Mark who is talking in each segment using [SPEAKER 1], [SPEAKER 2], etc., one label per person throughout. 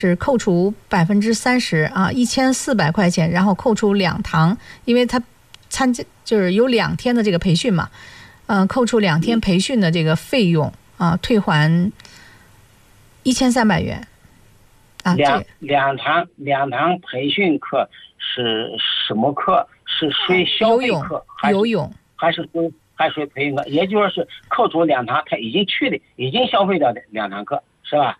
[SPEAKER 1] 是扣除30%啊，1400块钱，然后扣除2堂，因为他参加就是有2天的这个培训嘛，扣除2天培训的这个费用啊，退还1300元啊。
[SPEAKER 2] 两堂培训课是什么课？是属于消费课，
[SPEAKER 1] 游泳
[SPEAKER 2] 还是属于培训课？也就是说，扣除2堂，他已经去的，已经消费掉的2堂课，是吧？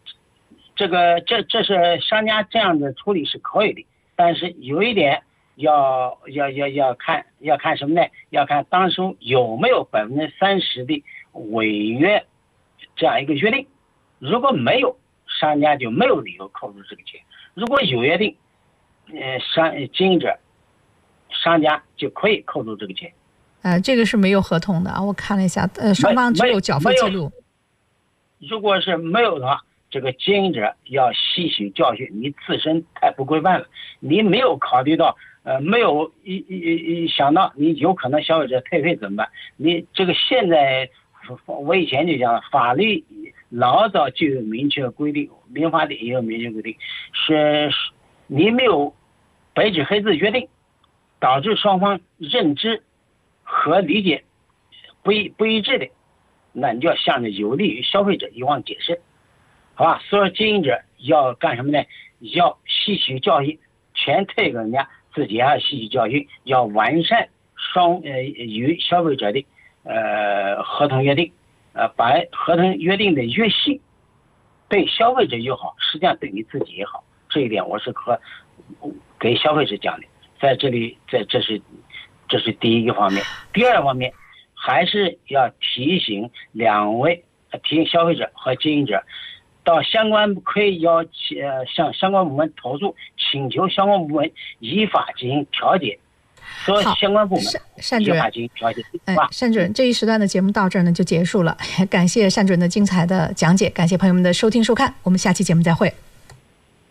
[SPEAKER 2] 这是商家这样的处理是可以的，但是有一点要看什么呢？要看当初有没有30%的违约这样一个约定。如果没有，商家就没有理由扣除这个钱；如果有约定，经营者商家就可以扣除这个钱。
[SPEAKER 1] 这个是没有合同的啊，我看了一下，双方只有缴费记录。
[SPEAKER 2] 如果是没有的话，这个经营者要吸取教训，你自身太不规范了，你没有考虑到，没有想到你有可能消费者退费怎么办？你这个现在，我以前就讲了，法律老早就有明确规定，民法典也有明确规定，是你没有白纸黑字约定，导致双方认知和理解不一致的，那你就要向着有利于消费者一方解释。好吧，所有经营者要干什么呢？要吸取教训，全退给人家，自己还要吸取教训，要完善与消费者的合同约定，把合同约定的约细，对消费者又好，实际上对你自己也好。这一点我是给消费者讲的，在这里，这是第一个方面。第二方面，还是要提醒消费者和经营者。到相关可以向相关部门投诉，请求相关部门依法进行调解。所有相关部门依法进行调解。
[SPEAKER 1] 单主任，这一时段的节目到这儿呢就结束了，感谢单主任的精彩的讲解，感谢朋友们的收听收看，我们下期节目再会。